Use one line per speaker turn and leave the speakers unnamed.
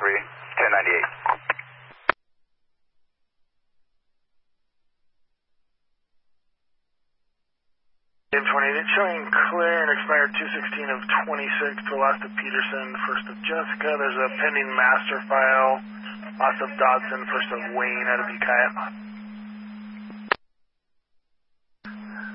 1098.
Dave 28, it's showing clear and expired 216 of 26 to last of Peterson, first of Jessica. There's a pending master file, last of Dodson, first of Wayne out of Ukiah.